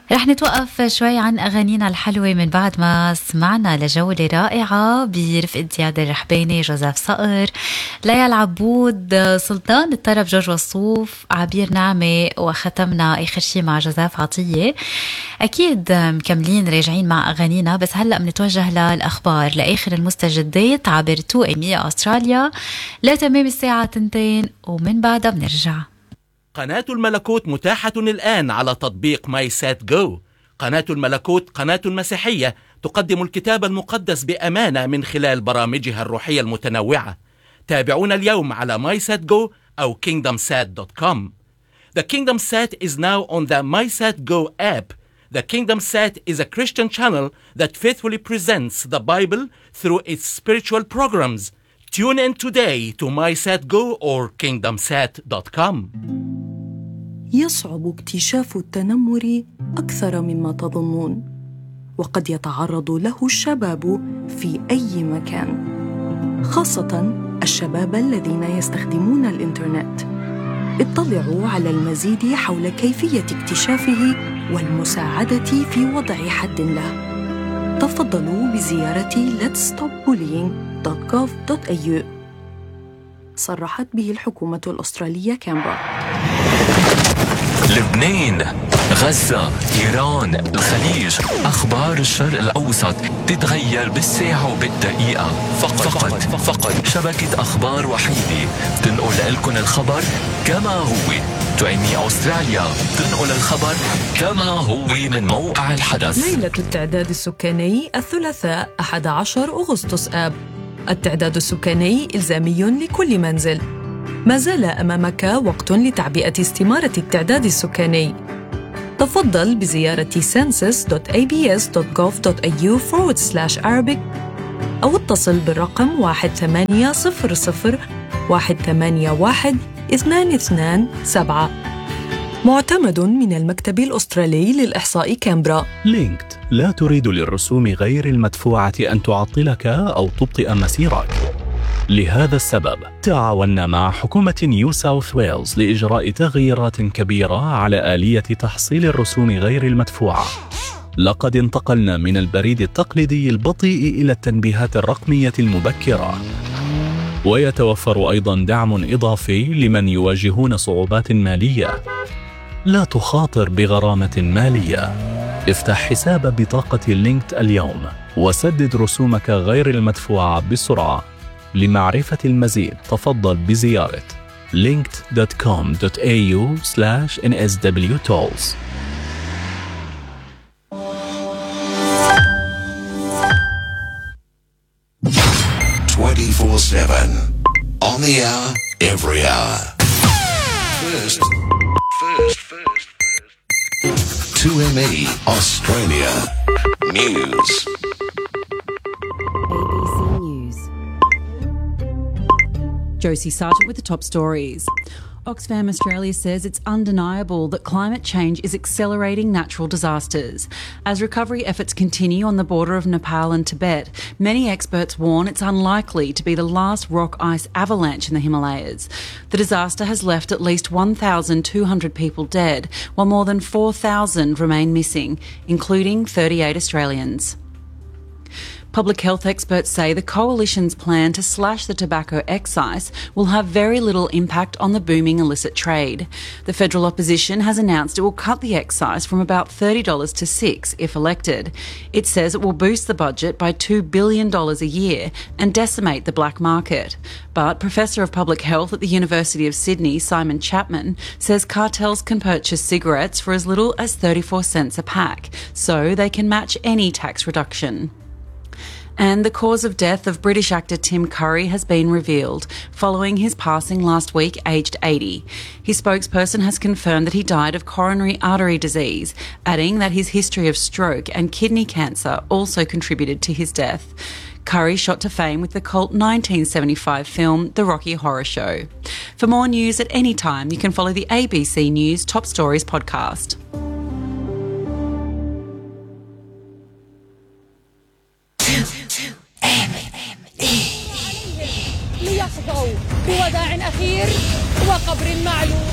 رح نتوقف شوي عن أغانينا الحلوة من بعد ما سمعنا لجولة رائعة برفقة زياد الرحباني، جوزيف صقر، ليا العبود، سلطان الطرب جورج وصوف، عبير نعمة، وختمنا آخر شي مع جوزيف عطية. أكيد مكملين راجعين مع أغانينا، بس هلأ منتوجه للأخبار لآخر المستجدات عبر 2AM أستراليا لتمام الساعة 2، ومن بعدها بنرجع. قناة الملكوت متاحة الآن على تطبيق ماي سات جو. قناة الملكوت قناة مسيحية تقدم الكتاب المقدس بأمانة من خلال برامجها الروحية المتنوعة. تابعونا اليوم على MySatGo أو KingdomSat.com. The Kingdom Sat is now on the MySatGo app. The Kingdom Sat is a Christian channel that faithfully presents the Bible through its spiritual programs. Tune in today to MySatGo or KingdomSat.com. يصعب اكتشاف التنمر أكثر مما تظنون، وقد يتعرض له الشباب في أي مكان، خاصة الشباب الذين يستخدمون الإنترنت. اطلعوا على المزيد حول كيفية اكتشافه والمساعدة في وضع حد له. تفضلوا بزيارة letsstopbullying.gov.au. صرحت به الحكومة الأسترالية كامبرا. لبنان، غزة، إيران، الخليج، أخبار الشرق الأوسط تتغير بالساعة وبالدقيقة. فقط شبكة أخبار وحيدة تنقل لكم الخبر كما هو. 2AM أستراليا تنقل الخبر كما هو من موقع الحدث. ليلة التعداد السكاني الثلاثاء 11 أغسطس آب. التعداد السكاني إلزامي لكل منزل. ما زال أمامك وقت لتعبئة استمارة التعداد السكاني. تفضل بزيارة census.abs.gov.au/Arabic أو اتصل بالرقم 1800-181-227. معتمد من المكتب الأسترالي للإحصاء كامبرا. لينكد لا تريد للرسوم غير المدفوعة أن تعطلك أو تبطئ مسيرك. لهذا السبب تعاوننا مع حكومة نيو ساوث ويلز لإجراء تغييرات كبيرة على آلية تحصيل الرسوم غير المدفوعة. لقد انتقلنا من البريد التقليدي البطيء إلى التنبيهات الرقمية المبكرة، ويتوفر أيضاً دعم إضافي لمن يواجهون صعوبات مالية. لا تخاطر بغرامة مالية. افتح حساب بطاقة لينكد اليوم وسدد رسومك غير المدفوعة بسرعة. لمعرفة المزيد تفضل بزيارة linked.com.au/nswtolls. 24/7 on the hour, every hour. First. 2ME Australia News. ABC News. Josie Sargent with the top stories. Oxfam Australia says it's undeniable that climate change is accelerating natural disasters. As recovery efforts continue on the border of Nepal and Tibet, many experts warn it's unlikely to be the last rock ice avalanche in the Himalayas. The disaster has left at least 1,200 people dead, while more than 4,000 remain missing, including 38 Australians. Public health experts say the coalition's plan to slash the tobacco excise will have very little impact on the booming illicit trade. The federal opposition has announced it will cut the excise from about $30 to $6 if elected. It says it will boost the budget by $2 billion a year and decimate the black market. But Professor of Public Health at the University of Sydney, Simon Chapman, says cartels can purchase cigarettes for as little as 34 cents a pack, so they can match any tax reduction. And the cause of death of British actor Tim Curry has been revealed following his passing last week, aged 80. His spokesperson has confirmed that he died of coronary artery disease, adding that his history of stroke and kidney cancer also contributed to his death. Curry shot to fame with the cult 1975 film The Rocky Horror Show. For more news at any time, you can follow the ABC News Top Stories podcast. ليحظوا بوداع أخير وقبر معلوم.